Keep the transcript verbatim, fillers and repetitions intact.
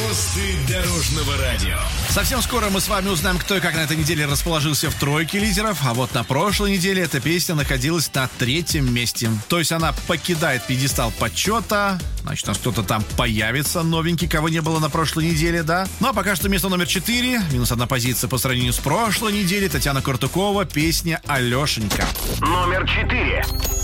Звезды дорожного радио. Совсем скоро мы с вами узнаем, кто и как на этой неделе расположился в тройке лидеров. А вот на прошлой неделе эта песня находилась на третьем месте. То есть она покидает пьедестал почета. Значит, у нас кто-то там появится новенький, кого не было на прошлой неделе, да? Ну а пока что место номер четыре. Минус одна позиция по сравнению с прошлой неделей. Татьяна Куртукова. Песня «Алешенька». Номер четыре.